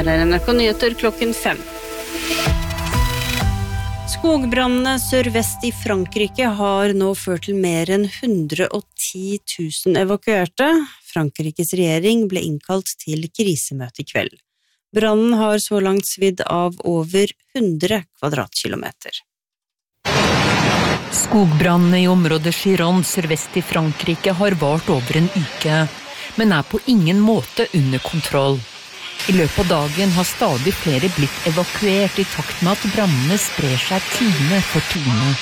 Her NRK Nyheter klokken 5. Skogbrannene sørvest i Frankrike har nå ført til mer enn 110 000 evakuerte. Frankrikes regjering ble innkalt til krisemøte i kveld. Brannen har så langt svidd av over 100 kvadratkilometer. Skogbrannene i området Gironde sørvest i Frankrike har vart over en uke, men er på ingen måte under kontroll. I løpet av dagen har stadig flere blitt evakuert i takt med at brannene sprer seg time for time.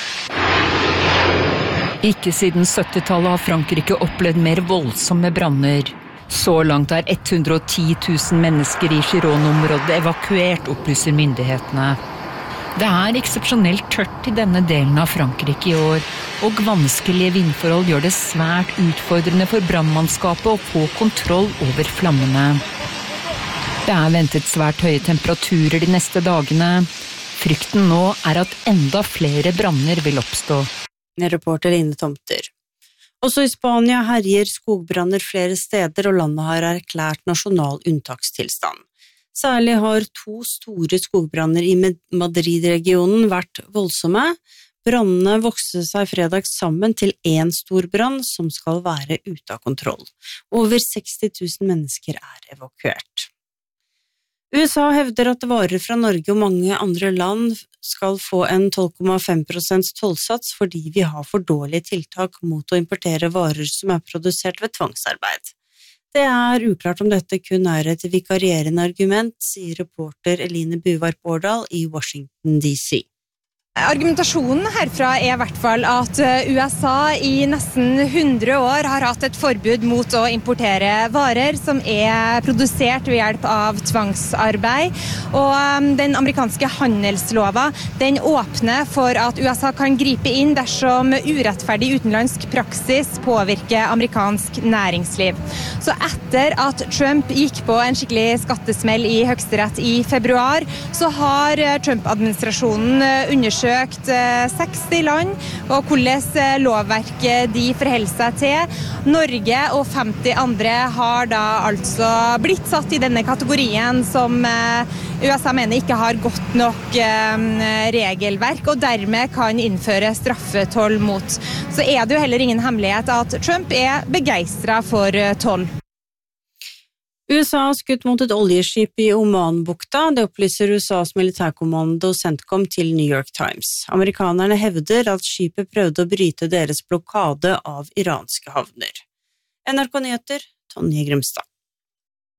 Ikke siden 70-tallet har Frankrike opplevd mer voldsomme branner. Så langt er 110 000 mennesker i Gironde-området evakuert, opplyser myndighetene. Det er eksepsjonelt tørt i denne delen av Frankrike i år, og vanskelige vindforhold gjør det svært utfordrende for brannmannskapet å få kontroll over flammene. Det er ventet svært høye temperaturer de neste dagene. Frykten nå er at enda flere branner vil oppstå. Reporter Ine Tomter. Også i Spania herjer skogbranner flere steder, og landet har erklært nasjonal unntakstilstand. Særlig har 2 store skogbranner i Madrid-regionen vært voldsomme. Brannene vokste seg fredag sammen til en stor brann som skal være ute av kontroll. Over 60 000 mennesker er evakuert. USA hevder at varer fra Norge og mange andre land skal få en 12,5% tollsats fordi vi har for dårlige tiltak mot å importere varer som er produsert ved tvangsarbeid. Det er uklart om dette kun er et vikarierende argument, sier reporter Eline Buvarp Årdal i Washington DC. Argumentasjonen herfra er i hvert fall at USA i nesten 100 år har hatt et forbud mot å importere varer som er produsert ved hjelp av tvangsarbeid. Og den amerikanske handelslova, den åpner for at USA kan gripe inn dersom urettferdig utenlandsk praksis påvirker amerikansk næringsliv. Så etter at Trump gikk på en skikkelig skattesmell i Høyesterett i februar, så har Trump-administrasjonen undersøkt 60 land og hvordan lovverket de forholder seg til. Norge og 50 andre har da altså blitt satt i denne kategorien som USA mener ikke har godt nok regelverk og dermed kan innføre straffetoll mot. Så er det jo heller ingen hemmelighet at Trump er begeistret for toll. USA har skutt mot et oljeskip i Omanbukta, det opplyser USAs militærkommando CENTCOM til New York Times. Amerikanerne hevder at skipet prøvde å bryte deres blokade av iranske havner. NRK Nyheter, Tonje Grimstad.